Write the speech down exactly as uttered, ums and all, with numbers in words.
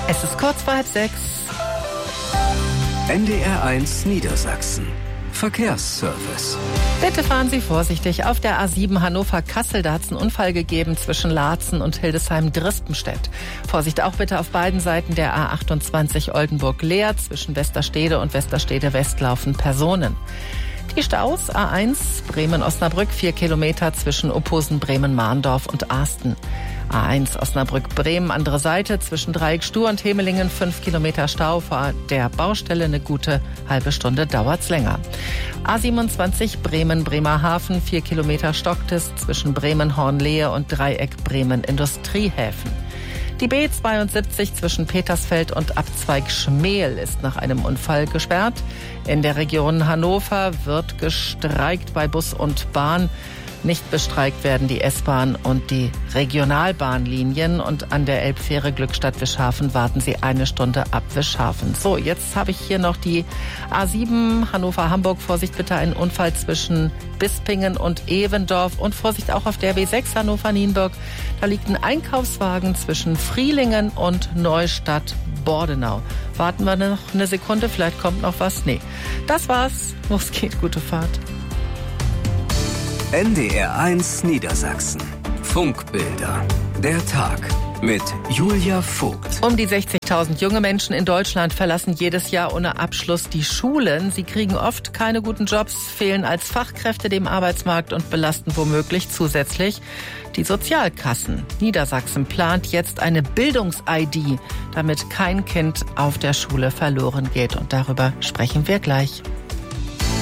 Es ist kurz vor halb sechs. N D R eins Niedersachsen. Verkehrsservice. Bitte fahren Sie vorsichtig. Auf der A sieben Hannover-Kassel, da hat es einen Unfall gegeben zwischen Laatzen und Hildesheim-Drispenstedt. Vorsicht auch bitte auf beiden Seiten der A achtundzwanzig Oldenburg-Leer. Zwischen Westerstede und Westerstede-West laufen Personen. Die Staus A eins Bremen-Osnabrück, vier Kilometer zwischen Opposen, Bremen-Mahndorf und Arsten. A eins Osnabrück-Bremen, andere Seite, zwischen Dreieck-Stur und Hemelingen, fünf Kilometer Stau. Vor der Baustelle eine gute halbe Stunde dauert's länger. A siebenundzwanzig Bremen-Bremerhaven, vier Kilometer stockt es zwischen Bremen-Hornlehe und Dreieck Bremen-Industriehäfen. Die B zweiundsiebzig zwischen Petersfeld und Abzweig Schmel ist nach einem Unfall gesperrt. In der Region Hannover wird gestreikt bei Bus und Bahn. Nicht bestreikt werden die S-Bahn und die Regionalbahnlinien. Und an der Elbfähre Glückstadt-Wischhafen warten Sie eine Stunde ab Wischhafen. So, jetzt habe ich hier noch die A sieben Hannover-Hamburg. Vorsicht bitte, ein Unfall zwischen Bispingen und Evendorf. Und Vorsicht auch auf der B sechs Hannover-Nienburg. Da liegt ein Einkaufswagen zwischen Frielingen und Neustadt-Bordenau. Warten wir noch eine Sekunde, vielleicht kommt noch was. Nee, das war's. Los geht, gute Fahrt. N D R eins Niedersachsen. Funkbilder. Der Tag mit Julia Vogt. Um die sechzigtausend junge Menschen in Deutschland verlassen jedes Jahr ohne Abschluss die Schulen. Sie kriegen oft keine guten Jobs, fehlen als Fachkräfte dem Arbeitsmarkt und belasten womöglich zusätzlich die Sozialkassen. Niedersachsen plant jetzt eine Bildungs-I D, damit kein Kind auf der Schule verloren geht. Und darüber sprechen wir gleich.